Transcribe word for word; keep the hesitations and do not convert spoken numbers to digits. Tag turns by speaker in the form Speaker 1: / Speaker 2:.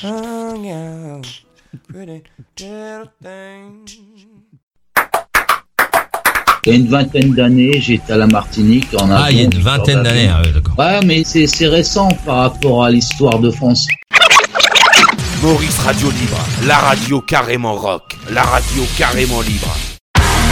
Speaker 1: hung out, pretty little thing.
Speaker 2: Il y a une vingtaine d'années, j'étais à la Martinique en avion.
Speaker 3: Ah, il y a une vingtaine d'années, ah, ouais, d'accord.
Speaker 2: Ouais, mais c'est, c'est récent par rapport à l'histoire de France.
Speaker 4: Maurice Radio Libre, la radio carrément rock, la radio carrément libre.